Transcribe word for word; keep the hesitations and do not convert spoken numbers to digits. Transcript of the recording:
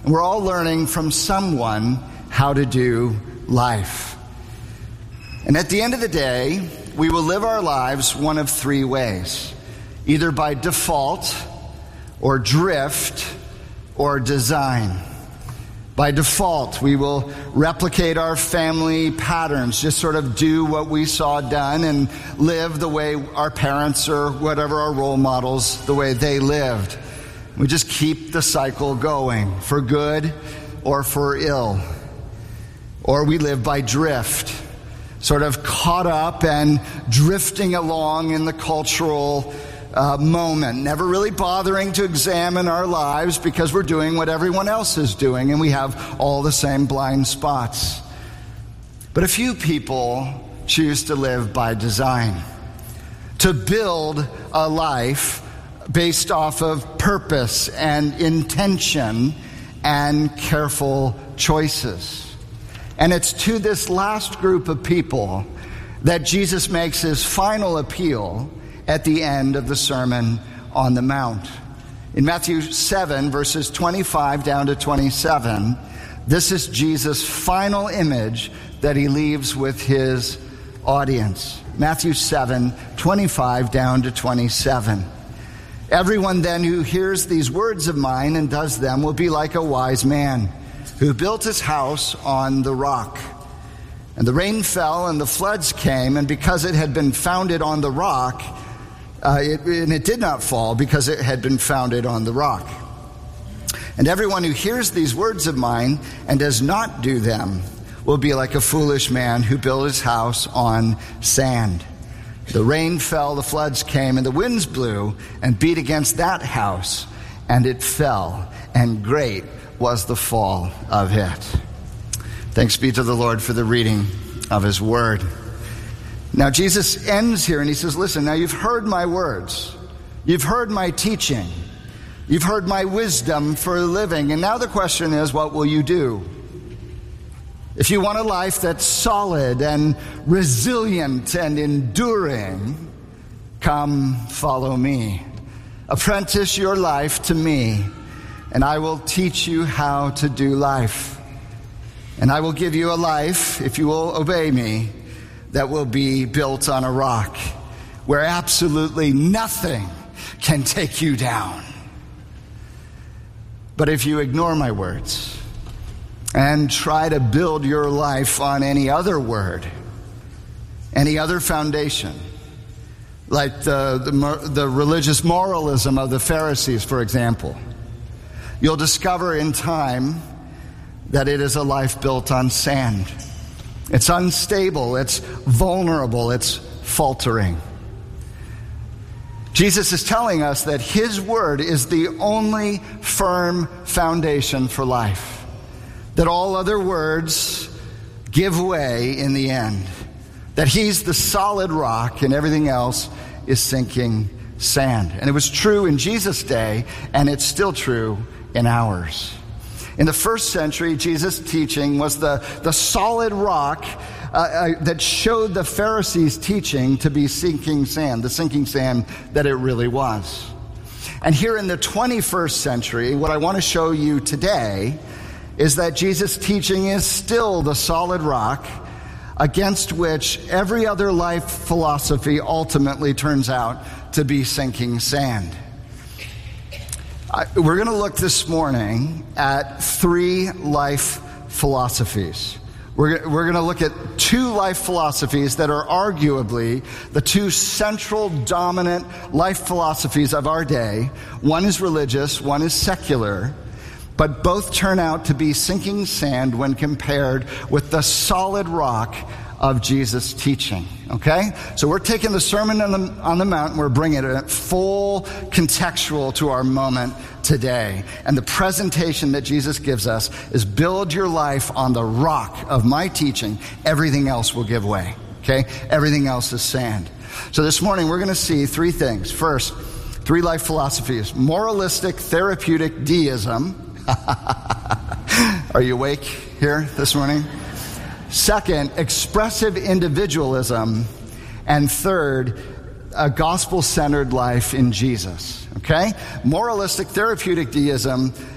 And we're all learning from someone how to do life. And at the end of the day, we will live our lives one of three ways. Either by default, or drift, or design. By default, we will replicate our family patterns, just sort of do what we saw done and live the way our parents or whatever our role models, the way they lived. We just keep the cycle going, for good or for ill. Or we live by drift, sort of caught up and drifting along in the cultural Uh, moment, never really bothering to examine our lives because we're doing what everyone else is doing and we have all the same blind spots. But a few people choose to live by design, to build a life based off of purpose and intention and careful choices. And it's to this last group of people that Jesus makes his final appeal at the end of the Sermon on the Mount. In Matthew seven, verses twenty-five down to twenty-seven, this is Jesus' final image that he leaves with his audience. Matthew seven, twenty-five down to twenty-seven. Everyone then who hears these words of mine and does them will be like a wise man who built his house on the rock. And the rain fell and the floods came, and because it had been founded on the rock, Uh, it, and it did not fall because it had been founded on the rock. And everyone who hears these words of mine and does not do them will be like a foolish man who built his house on sand. The rain fell, the floods came, and the winds blew and beat against that house, and it fell, and great was the fall of it. Thanks be to the Lord for the reading of his word. Now, Jesus ends here and he says, listen, now you've heard my words. You've heard my teaching. You've heard my wisdom for living. And now the question is, what will you do? If you want a life that's solid and resilient and enduring, come follow me. Apprentice your life to me, and I will teach you how to do life. And I will give you a life, if you will obey me, that will be built on a rock where absolutely nothing can take you down. But if you ignore my words and try to build your life on any other word, any other foundation, like the, the, the religious moralism of the Pharisees, for example, you'll discover in time that it is a life built on sand. It's unstable, it's vulnerable, it's faltering. Jesus is telling us that his word is the only firm foundation for life, that all other words give way in the end, that he's the solid rock and everything else is sinking sand. And it was true in Jesus' day, and it's still true in ours. In the first century, Jesus' teaching was the, the solid rock uh, uh, that showed the Pharisees' teaching to be sinking sand, the sinking sand that it really was. And here in the twenty-first century, what I want to show you today is that Jesus' teaching is still the solid rock against which every other life philosophy ultimately turns out to be sinking sand. We're going to look this morning at three life philosophies. We're, we're going to look at two life philosophies that are arguably the two central dominant life philosophies of our day. One is religious, one is secular, but both turn out to be sinking sand when compared with the solid rock of Jesus' teaching, okay? So we're taking the Sermon on the, on the Mount and we're bringing it full contextual to our moment today. And the presentation that Jesus gives us is build your life on the rock of my teaching. Everything else will give way, okay? Everything else is sand. So this morning we're going to see three things. First, three life philosophies. Moralistic therapeutic deism. Are you awake here this morning? Second, expressive individualism. And third, a gospel-centered life in Jesus. Okay? Moralistic therapeutic deism,